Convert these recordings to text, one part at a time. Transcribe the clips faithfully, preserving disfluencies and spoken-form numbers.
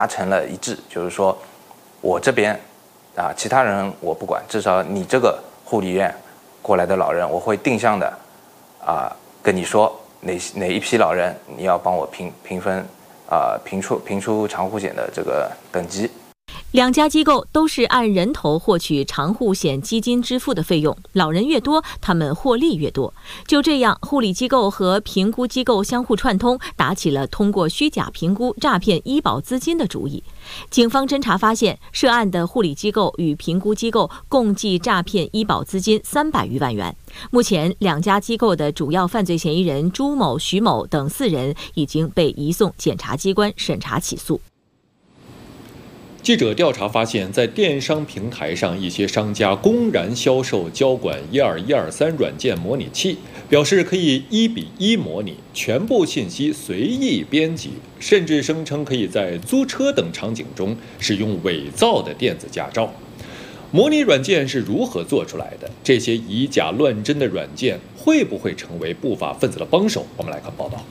达成了一致，就是说我这边啊，其他人我不管，至少你这个护理院过来的老人，我会定向的啊跟你说哪哪一批老人你要帮我评评分啊评出评出长护险的这个等级。 两家机构都是按人头获取长护险基金支付的费用，老人越多，他们获利越多。就这样，护理机构和评估机构相互串通，打起了通过虚假评估诈骗医保资金的主意。警方侦查发现，涉案的护理机构与评估机构共计诈骗医保资金三百余万元。目前，两家机构的主要犯罪嫌疑人朱某、徐某等四人已经被移送检察机关审查起诉。 记者调查发现，在电商平台上，一些商家公然销售交管一二一二三软件模拟器，表示可以一比一模拟，全部信息随意编辑，甚至声称可以在租车等场景中使用伪造的电子驾照。模拟软件是如何做出来的？这些以假乱真的软件会不会成为不法分子的帮手？我们来看报道。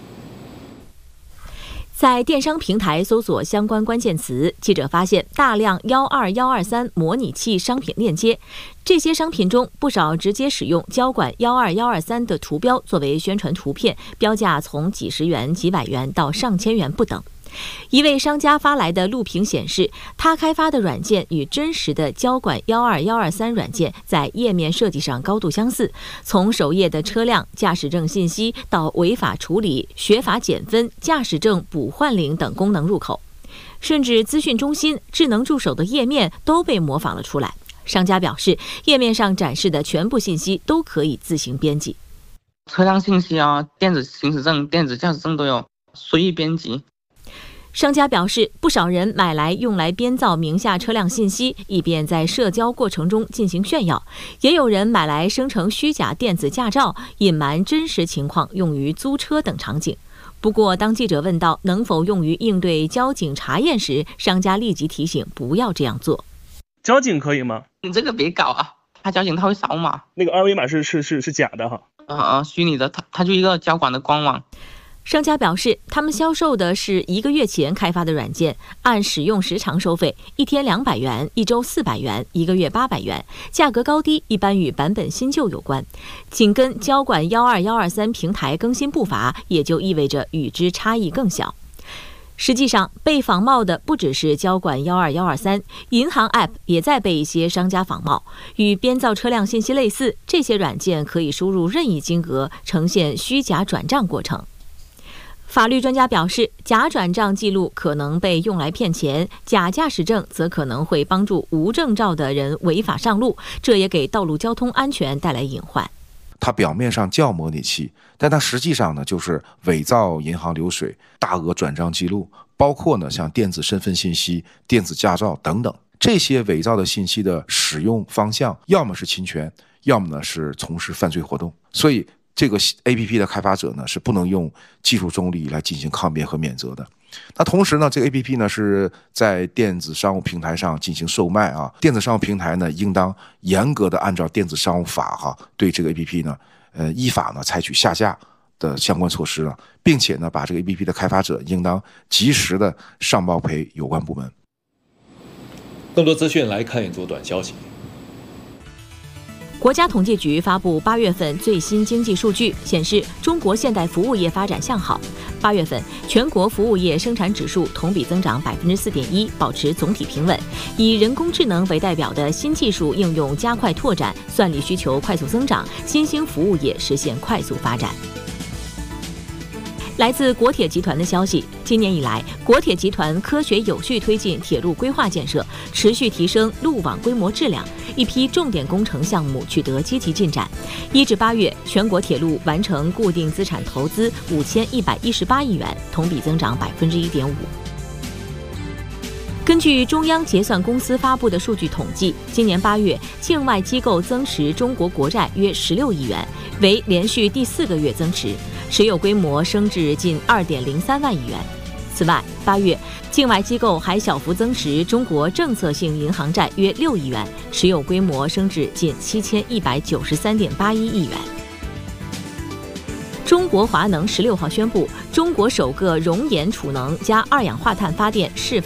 在电商平台搜索相关关键词，记者发现大量一二一二三模拟器商品链接。这些商品中不少直接使用交管一二一二三的图标作为宣传图片，标价从几十元、几百元到上千元不等。一位商家发来的录屏显示，他开发的软件与真实的交管一二一二三软件在页面设计上高度相似，从首页的车辆、驾驶证信息到违法处理、学法减分、驾驶证补换领等功能入口，甚至资讯中心、智能助手的页面都被模仿了出来。商家表示，页面上展示的全部信息都可以自行编辑， 车辆信息啊、电子行驶证、电子驾驶证都有，随意编辑。 商家表示，不少人买来用来编造名下车辆信息，以便在社交过程中进行炫耀；也有人买来生成虚假电子驾照，隐瞒真实情况，用于租车等场景。不过，当记者问到能否用于应对交警查验时，商家立即提醒不要这样做。 交警可以吗？ 你这个别搞啊，他交警他会扫码， 那个二维码是是是是假的哈。 呃，虚拟的，他他就一个交管的官网。 商家表示，他们销售的是一个月前开发的软件，按使用时长收费，一天两百元，一周四百元，一个月八百元，价格高低一般与版本新旧有关。紧跟交管一二一二三平台更新步伐，也就意味着与之差异更小。实际上，被仿冒的不只是交管一二一二三，银行 App 也在被一些商家仿冒。与编造车辆信息类似，这些软件可以输入任意金额，呈现虚假转账过程。法律专家表示，假转账记录可能被用来骗钱，假驾驶证则可能会帮助无证照的人违法上路，这也给道路交通安全带来隐患。 它表面上叫模拟器，但它实际上呢就是伪造银行流水、大额转账记录，包括呢像电子身份信息、电子驾照等等。这些伪造的信息的使用方向，要么是侵权，要么呢是从事犯罪活动。所以这个 A P P 的开发者呢是不能用技术中立来进行抗辩和免责的。那同时呢，这个 A P P 呢是在电子商务平台上进行售卖啊。电子商务平台呢应当严格的按照电子商务法哈、啊，对这个 A P P 呢，呃，依法呢采取下架的相关措施了，并且呢把这个 A P P 的开发者应当及时的上报赔有关部门。 更多资讯来看一组短消息。 国家统计局发布八月份最新经济数据，显示中国现代服务业发展向好。八月份全国服务业生产指数同比增长百分之四点一，保持总体平稳。以人工智能为代表的新技术应用加快拓展，算力需求快速增长，新兴服务业实现快速发展。来自国铁集团的消息，今年以来，国铁集团科学有序推进铁路规划建设，持续提升路网规模质量，一批重点工程项目取得积极进展。一至八月，全国铁路完成固定资产投资五千一百一十八亿元，同比增长百分之一点五。根据中央结算公司发布的数据统计，今年八月，境外机构增持中国国债约十六亿元，为连续第四个月增持，持有规模升至近二点零三万亿元。此外，八月，境外机构还小幅增持中国政策性银行债约六亿元，持有规模升至近七千一百九十三点八一亿元。中国华能十六号宣布，中国首个熔岩储能加二氧化碳发电示范